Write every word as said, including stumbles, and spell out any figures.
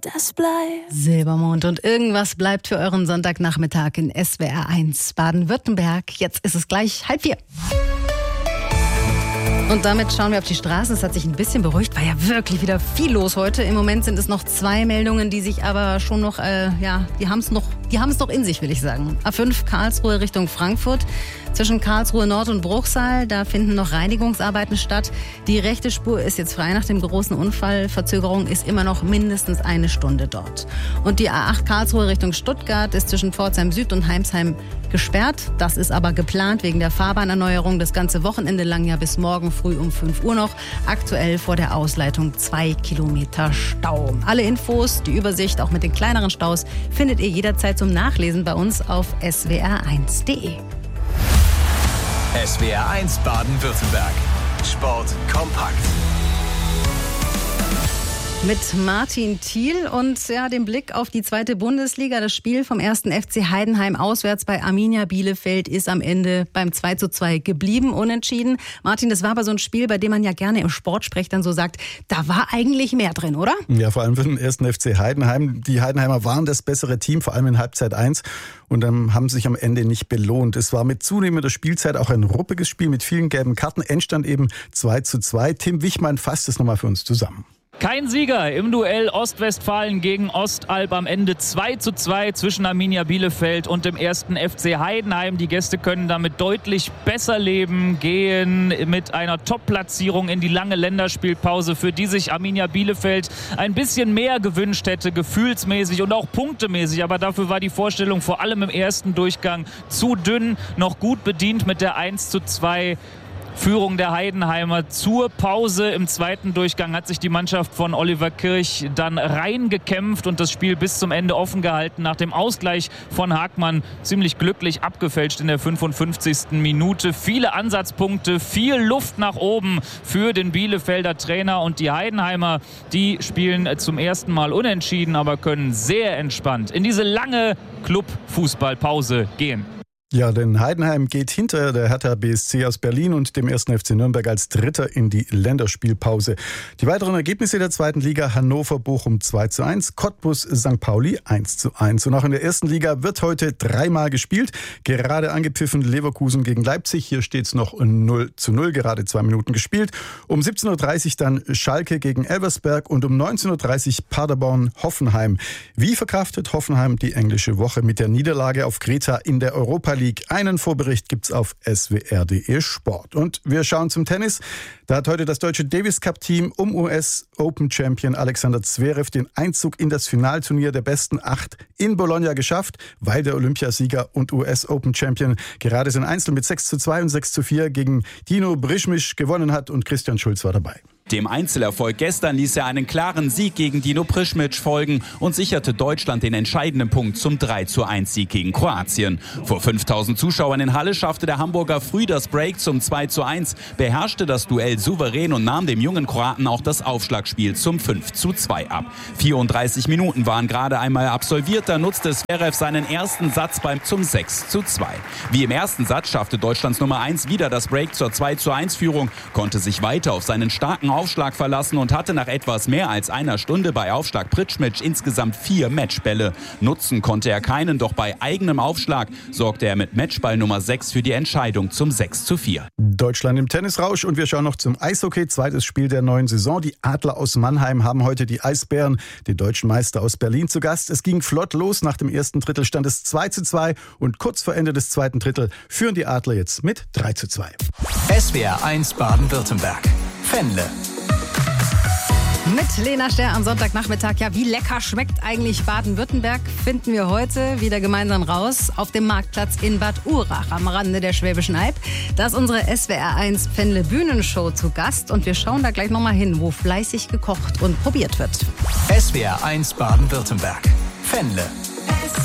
das bleibt. Silbermond und irgendwas bleibt für euren Sonntagnachmittag in S W R eins Baden-Württemberg. Jetzt ist es gleich halb vier. Und damit schauen wir auf die Straße. Es hat sich ein bisschen beruhigt, war ja wirklich wieder viel los heute. Im Moment sind es noch zwei Meldungen, die sich aber schon noch, äh, ja, die haben es noch, die haben es noch in sich, will ich sagen. A fünf Karlsruhe Richtung Frankfurt. Zwischen Karlsruhe Nord und Bruchsal, da finden noch Reinigungsarbeiten statt. Die rechte Spur ist jetzt frei nach dem großen Unfall. Verzögerung ist immer noch mindestens eine Stunde dort. Und die A acht Karlsruhe Richtung Stuttgart ist zwischen Pforzheim Süd und Heimsheim gesperrt. Das ist aber geplant wegen der Fahrbahnerneuerung das ganze Wochenende lang, ja bis morgen früh um fünf Uhr noch. Aktuell vor der Ausleitung zwei Kilometer Stau. Alle Infos, die Übersicht, auch mit den kleineren Staus, findet ihr jederzeit zum Nachlesen bei uns auf s w r eins punkt d e. S W R eins Baden-Württemberg. Sport kompakt. Mit Martin Thiel und ja, dem Blick auf die zweite Bundesliga. Das Spiel vom ersten F C Heidenheim auswärts bei Arminia Bielefeld ist am Ende beim zwei zu zwei geblieben, unentschieden. Martin, das war aber so ein Spiel, bei dem man ja gerne im Sport spricht, dann so sagt, da war eigentlich mehr drin, oder? Ja, vor allem für den ersten F C Heidenheim. Die Heidenheimer waren das bessere Team, vor allem in Halbzeit eins. Und dann haben sie sich am Ende nicht belohnt. Es war mit zunehmender Spielzeit auch ein ruppiges Spiel mit vielen gelben Karten. Endstand eben zwei zu zwei. Tim Wichmann fasst es nochmal für uns zusammen. Kein Sieger im Duell Ostwestfalen gegen Ostalb, am Ende zwei zu zwei zwischen Arminia Bielefeld und dem ersten F C Heidenheim. Die Gäste können damit deutlich besser leben, gehen mit einer Top-Platzierung in die lange Länderspielpause, für die sich Arminia Bielefeld ein bisschen mehr gewünscht hätte, gefühlsmäßig und auch punktemäßig. Aber dafür war die Vorstellung vor allem im ersten Durchgang zu dünn, noch gut bedient mit der eins zu zwei Führung der Heidenheimer. Zur Pause im zweiten Durchgang hat sich die Mannschaft von Oliver Kirch dann reingekämpft und das Spiel bis zum Ende offen gehalten. Nach dem Ausgleich von Hagmann ziemlich glücklich abgefälscht in der fünfundfünfzigsten Minute. Viele Ansatzpunkte, viel Luft nach oben für den Bielefelder Trainer, und die Heidenheimer, die spielen zum ersten Mal unentschieden, aber können sehr entspannt in diese lange Club-Fußballpause gehen. Ja, denn Heidenheim geht hinter der Hertha B S C aus Berlin und dem ersten F C Nürnberg als Dritter in die Länderspielpause. Die weiteren Ergebnisse der zweiten Liga: Hannover-Bochum zwei zu eins, Cottbus-Sankt Pauli eins zu eins. Und auch in der ersten Liga wird heute dreimal gespielt. Gerade angepfiffen Leverkusen gegen Leipzig. Hier steht es noch null zu null, gerade zwei Minuten gespielt. Um siebzehn Uhr dreißig dann Schalke gegen Elversberg und um neunzehn Uhr dreißig Paderborn-Hoffenheim. Wie verkraftet Hoffenheim die englische Woche mit der Niederlage auf Kreta in der Europa League? Einen Vorbericht gibt's auf s w r punkt d e Sport. Und wir schauen zum Tennis. Da hat heute das deutsche Davis Cup Team um U S Open Champion Alexander Zverev den Einzug in das Finalturnier der besten acht in Bologna geschafft, weil der Olympiasieger und U S Open Champion gerade sein Einzel mit sechs zu zwei und sechs zu vier gegen Dino Brischmisch gewonnen hat, und Christian Schulz war dabei. Dem Einzelerfolg gestern ließ er einen klaren Sieg gegen Dino Prischmic folgen und sicherte Deutschland den entscheidenden Punkt zum drei zu eins Sieg gegen Kroatien. Vor fünftausend Zuschauern in Halle schaffte der Hamburger früh das Break zum zwei zu eins, beherrschte das Duell souverän und nahm dem jungen Kroaten auch das Aufschlagspiel zum fünf zu zwei ab. vierunddreißig Minuten waren gerade einmal absolviert, da nutzte Zverev seinen ersten Satz beim zum sechs zu zwei. Wie im ersten Satz schaffte Deutschlands Nummer eins wieder das Break zur zwei zu eins Führung, konnte sich weiter auf seinen starken Aufschlag verlassen und hatte nach etwas mehr als einer Stunde bei Aufschlag Prischmic insgesamt vier Matchbälle. Nutzen konnte er keinen, doch bei eigenem Aufschlag sorgte er mit Matchball Nummer sechs für die Entscheidung zum sechs zu vier. Deutschland im Tennisrausch, und wir schauen noch zum Eishockey. Zweites Spiel der neuen Saison. Die Adler aus Mannheim haben heute die Eisbären, den deutschen Meister aus Berlin, zu Gast. Es ging flott los. Nach dem ersten Drittel stand es zwei zu zwei und kurz vor Ende des zweiten Drittel führen die Adler jetzt mit drei zu zwei. S W R eins Baden-Württemberg. Fenle. Mit Lena Ster am Sonntagnachmittag. Ja, wie lecker schmeckt eigentlich Baden-Württemberg, finden wir heute wieder gemeinsam raus auf dem Marktplatz in Bad Urach am Rande der Schwäbischen Alb. Da ist unsere S W R eins Fenle Bühnenshow zu Gast und wir schauen da gleich nochmal hin, wo fleißig gekocht und probiert wird. S W R eins Baden-Württemberg. Fenle.